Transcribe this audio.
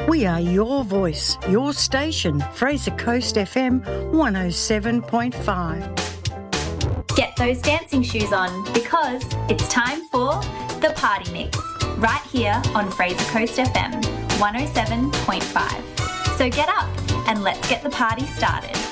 We are your voice, your station, Fraser Coast FM 107.5. Get those dancing shoes on because it's time for The Party Mix, right here on Fraser Coast FM 107.5. So get up and let's get the party started.